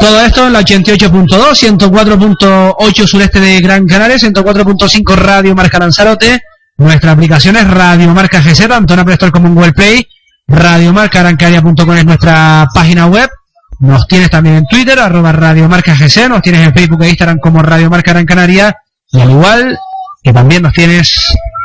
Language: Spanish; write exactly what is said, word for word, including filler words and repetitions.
Todo esto en la ochenta y ocho punto dos, ciento cuatro punto ocho sureste de Gran Canaria, ciento cuatro punto cinco Radio Marca Lanzarote. Nuestra aplicación es Radio Marca G C, tanto en Apple Store como en Google Play. Radio Marca Gran Canaria punto com es nuestra página web. Nos tienes también en Twitter, arroba Radio Marca G C. Nos tienes en Facebook e Instagram como Radio Marca Gran Canaria. Y al igual que también nos tienes